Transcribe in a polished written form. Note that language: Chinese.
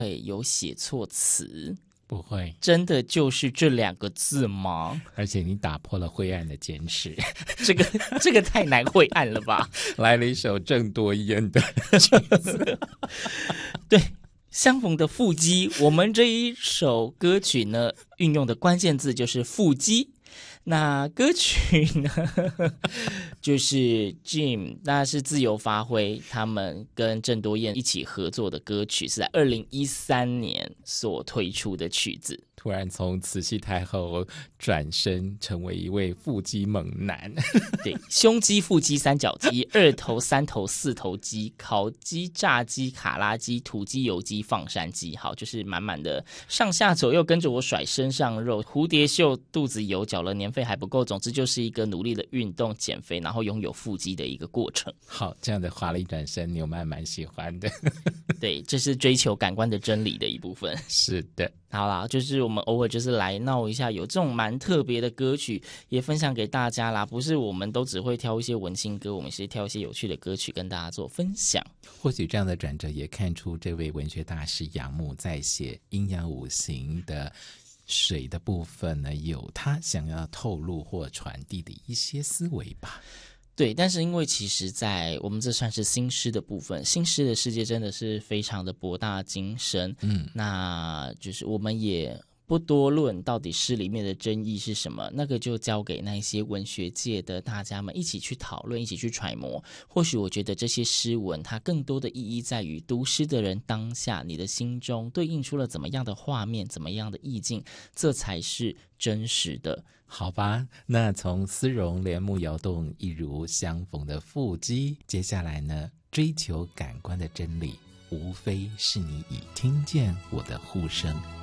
会有写错词？ 不会， 真的就是这2个字吗？ 而且你打破了灰暗的坚持。 这个太难晦暗了吧？ 来了一首郑多燕的曲子。 对，相逢的腹肌，我们这一首歌曲呢，运用的关键字就是腹肌。那歌曲呢，就是 Jim， 那是自由发挥，他们跟郑多燕一起合作的歌曲，是在2013年所推出的曲子。 突然从慈禧太后转身成为一位腹肌猛男。 对，胸肌、腹肌、三角肌、2头、3头、4头肌，烤鸡、炸鸡、卡拉鸡、土鸡、油鸡、放山鸡，好，就是满满的上下左右跟着我甩身上肉，蝴蝶袖，肚子有脚了，年费还不够，总之就是一个努力的运动减肥，然后拥有腹肌的一个过程。 好，这样的华丽转身纽曼蛮喜欢的。 对，这是追求感官的真理的一部分。 是的， 好啦，就是我们偶尔就是来闹一下，有这种蛮特别的歌曲也分享给大家啦。不是我们都只会挑一些文青歌，我们是挑一些有趣的歌曲跟大家做分享。 或许这样的转折也看出这位文学大师杨牧在写阴阳五行的水的部分呢，有他想要透露或传递的一些思维吧。 对，但是因为其实在我们这算是新诗的部分，新诗的世界真的是非常的博大精深，那就是我们也不多论到底诗里面的争议是什么，那个就交给那些文学界的大家们一起去讨论，一起去揣摩。或许我觉得这些诗文它更多的意义在于读诗的人当下你的心中对应出了怎么样的画面，怎么样的意境，这才是真实的。 好吧，那从丝绒帘幕摇动一如相逢的腹肌，接下来呢，追求感官的真理无非是你已听见我的呼声。